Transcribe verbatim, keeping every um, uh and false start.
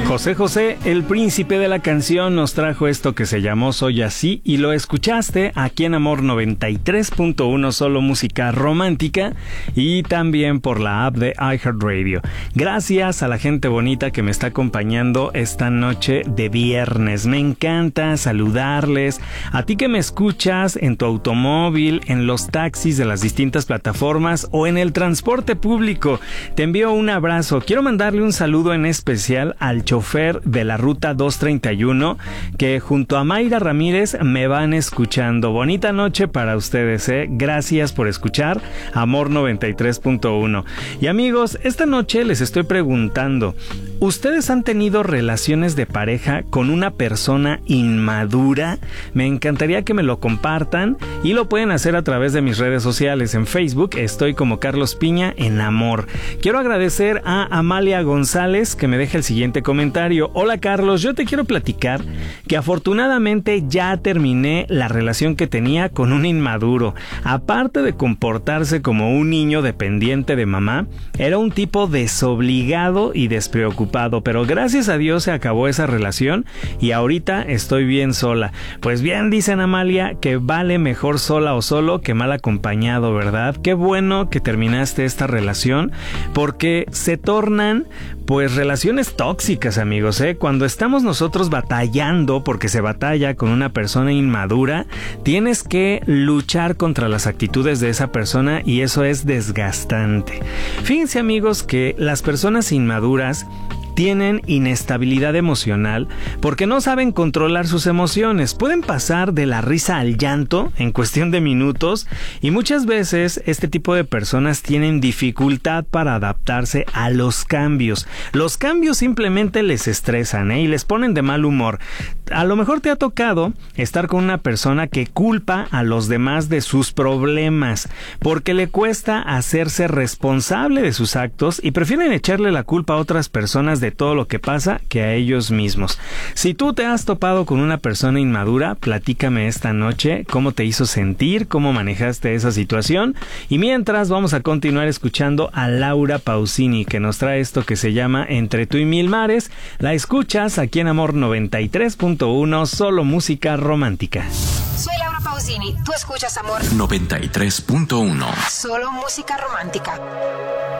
José José, el príncipe de la canción, nos trajo esto que se llamó Soy Así y lo escuchaste aquí en Amor noventa y tres punto uno, solo música romántica, y también por la app de iHeartRadio. Gracias a la gente bonita que me está acompañando esta noche de viernes. Me encanta saludarles. A ti que me escuchas en tu automóvil, en los taxis de las distintas plataformas o en el transporte público, te envío un abrazo. Quiero mandarle un saludo en especial al chofer de la ruta doscientos treinta y uno que junto a Mayra Ramírez me van escuchando. Bonita noche para ustedes, ¿eh? Gracias por escuchar Amor noventa y tres punto uno. Y amigos, esta noche les estoy preguntando, ¿ustedes han tenido relaciones de pareja con una persona inmadura? Me encantaría que me lo compartan y lo pueden hacer a través de mis redes sociales. En Facebook estoy como Carlos Piña en Amor. Quiero agradecer a Amalia González que me deja el siguiente comentario. Hola Carlos, yo te quiero platicar que afortunadamente ya terminé la relación que tenía con un inmaduro. Aparte de comportarse como un niño dependiente de mamá, era un tipo desobligado y despreocupado, pero gracias a Dios se acabó esa relación y ahorita estoy bien sola. Pues bien, dicen Amalia, que vale mejor sola o solo que mal acompañado, ¿verdad? Qué bueno que terminaste esta relación, porque se tornan pues relaciones tóxicas, amigos, ¿eh? Cuando estamos nosotros batallando, porque se batalla con una persona inmadura, tienes que luchar contra las actitudes de esa persona y eso es desgastante. Fíjense, amigos, que las personas inmaduras tienen inestabilidad emocional porque no saben controlar sus emociones. Pueden pasar de la risa al llanto en cuestión de minutos y muchas veces este tipo de personas tienen dificultad para adaptarse a los cambios. Los cambios simplemente les estresan, ¿eh? y les ponen de mal humor. A lo mejor te ha tocado estar con una persona que culpa a los demás de sus problemas porque le cuesta hacerse responsable de sus actos y prefieren echarle la culpa a otras personas de todo lo que pasa que a ellos mismos. Si tú te has topado con una persona inmadura, platícame esta noche cómo te hizo sentir, cómo manejaste esa situación, y mientras vamos a continuar escuchando a Laura Pausini que nos trae esto que se llama Entre tú y mil mares. La escuchas aquí en Amor noventa y tres punto uno, solo música romántica. Soy Laura Pausini, tú escuchas Amor noventa y tres punto uno, solo música romántica.